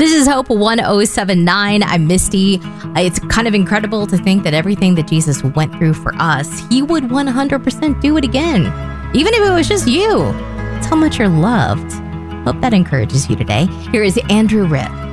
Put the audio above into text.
This is Hope 1079. I'm Misty. It's kind of incredible to think that everything that Jesus went through for us, he would 100% do it again. Even if it was just you. That's how much you're loved. Hope that encourages you today. Here is Andrew Ripp.